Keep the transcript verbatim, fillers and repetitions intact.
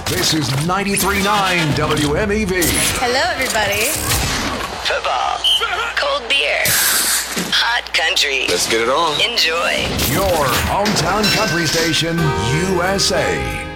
This is ninety-three point nine W M E V. Hello, everybody. Football, cold beer, hot country. Let's get it on. Enjoy. Your hometown country station, U S A.